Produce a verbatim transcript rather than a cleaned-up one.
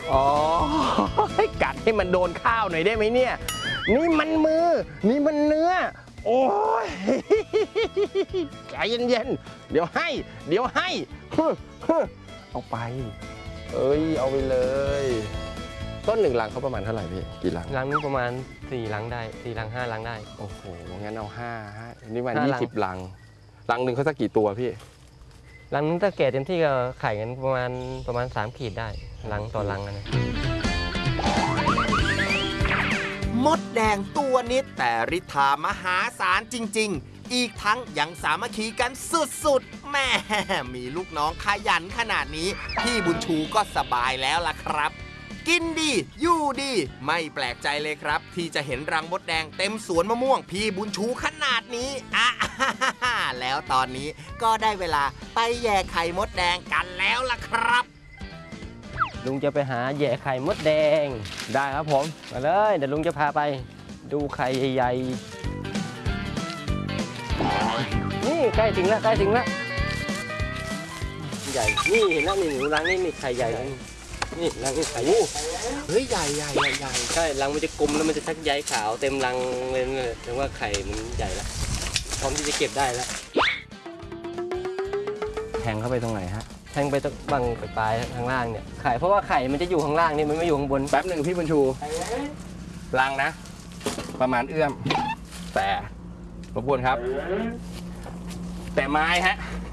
อ๋อกัดให้มันโดนข้าวหน่อยได้ไหมเนี่ยนี่มันมือนี่มันเนื้อโอ้ยใจเย็นๆเดี๋ยวให้เดี๋ยวให้เอาไปเอ้ยเอาไปเลยต้นหนึ่งลังเขาประมาณเท่าไหร่พี่กี่ลังลังนึงประมาณสี่ลังได้สี่ลังห้าลังได้โอ้โหงั้นเอาห้านี่มันยี่สิบลังลังหนึ่งเขาสักกี่ตัวพี่ลังนึงถ้าแก่เต็มที่ก็ไข่กันประมาณประมาณสามขีดได้ลังต่อลังนะมดแดงตัวนิดแต่ฤทธามหาศาลจริงๆอีกทั้งยังสามัคคีกันสุดๆแม่มีลูกน้องขยันขนาดนี้พี่บุญชูก็สบายแล้วล่ะครับกินดีอยู่ดีไม่แปลกใจเลยครับที่จะเห็นรังมดแดงเต็มสวนมะม่วงพี่บุญชูขนาดนี้อ่ะแล้วตอนนี้ก็ได้เวลาไปแย่ไข่มดแดงกันแล้วล่ะครับลุงจะไปหาแย่ไข่มดแดงได้ครับผมมาเลยเดี๋ยวลุงจะพาไปดูไข่ใหญ่ๆนี่ใกล้ถึงแล้วใกล้ถึงแล้วใหญ่นี่เห็นแล้วนี่หนูรังนี่นี่ไข่ใหญ่นี่รังนี่ไข่เฮ้ยใหญ่ใหญ่ใหญ่ใหญ่ใช่รังมันจะกลมแล้วมันจะชักใยขาวเต็มรังเลยถึงว่าไข่มันใหญ่แล้วพร้อมที่จะเก็บได้แล้วแทงเข้าไปตรงไหนฮะแทงไปตรงบังไปปลายข้างล่างเนี่ยไข่เพราะว่าไข่มันจะอยู่ข้างล่างนี่มันไม่อยู่ข้างบนแป๊บหนึ่งพี่บุญชูรังนะประมาณเอื้อมแต่รบกวนครับแต่ไม้ฮะ